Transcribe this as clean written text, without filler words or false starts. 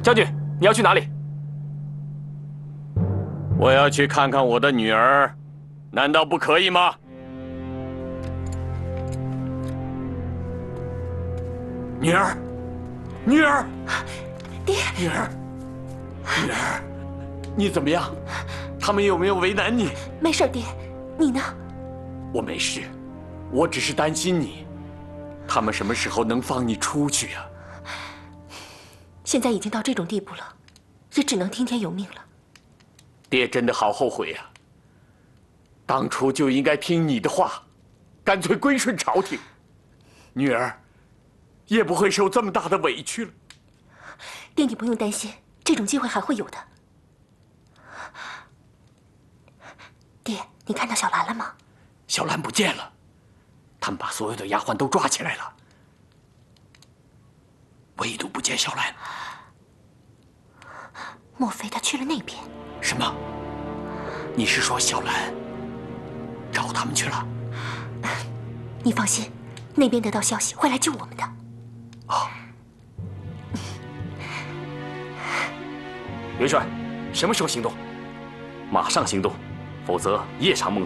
将军，你要去哪里？ 我要去看看我的女儿，难道不可以吗？女儿，女儿， 爹， 女儿，女儿，你怎么样？他们有没有为难你？ 没事，爹，你呢？ 我没事，我只是担心你。他们什么时候能放你出去啊？ 现在已经到这种地步了，也只能听天由命了。 爹真的好后悔呀！当初就应该听你的话，干脆归顺朝廷，女儿也不会受这么大的委屈了。 爹，你不用担心，这种机会还会有的。爹，你看到小兰了吗？ 小兰不见了，他们把所有的丫鬟都抓起来了，唯独不见小兰。 莫非她去了那边？ 什么？你是说小兰找他们去了？ 你放心，那边得到消息会来救我们的。 哦， 元帅，什么时候行动？ 马上行动，否则夜长梦